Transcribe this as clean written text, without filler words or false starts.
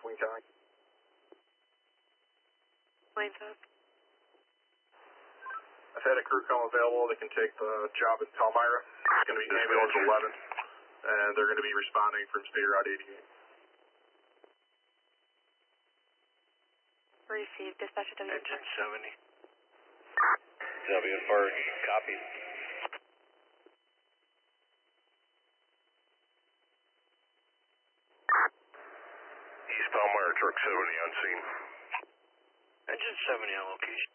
Wayne County. Lane's up. I've had a crew come available that can take the job in Palmyra. It's going to be ambulance 11, and they're going to be responding from State Route 88. Received. Dispatch W. Engine 70. W first. Copy. East Palmyra, truck 70 on scene. Engine 70 on location.